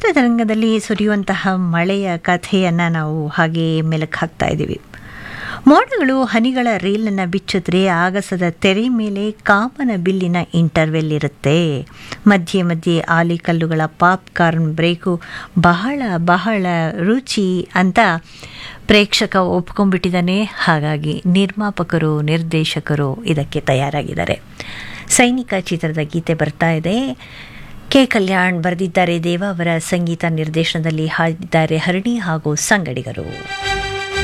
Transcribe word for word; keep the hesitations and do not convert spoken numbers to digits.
ಚಿತ್ರರಂಗದಲ್ಲಿ ಸುರಿಯುವಂತಹ ಮಳೆಯ ಕಥೆಯನ್ನು ನಾವು ಹಾಗೆ ಮೆಲುಕು ಹಾಕ್ತಾ ಇದ್ದೀವಿ. ಮೋಡಗಳು ಹನಿಗಳ ರೀಲನ್ನು ಬಿಚ್ಚಿದ್ರೆ ಆಗಸದ ತೆರೆ ಮೇಲೆ ಕಾಮನ ಬಿಲ್ಲಿನ ಇಂಟರ್ವೆಲ್ ಇರುತ್ತೆ. ಮಧ್ಯೆ ಮಧ್ಯೆ ಆಲಿಕಲ್ಲುಗಳ ಪಾಪ್ಕಾರ್ನ್ ಬ್ರೇಕು ಬಹಳ ಬಹಳ ರುಚಿ ಅಂತ ಪ್ರೇಕ್ಷಕ ಒಪ್ಕೊಂಡ್ಬಿಟ್ಟಿದ್ದಾನೆ. ಹಾಗಾಗಿ ನಿರ್ಮಾಪಕರು ನಿರ್ದೇಶಕರು ಇದಕ್ಕೆ ತಯಾರಾಗಿದ್ದಾರೆ. ಸೈನಿಕ ಚಿತ್ರದ ಗೀತೆ ಬರ್ತಾ ಇದೆ. ಕೆ ಕಲ್ಯಾಣ್ ಬರೆದಿದ್ದಾರೆ, ದೇವ ಅವರ ಸಂಗೀತ ನಿರ್ದೇಶನದಲ್ಲಿ ಹಾಡಿದ್ದಾರೆ ಹರಿಣಿ ಹಾಗೂ ಸಂಗಡಿಗರು.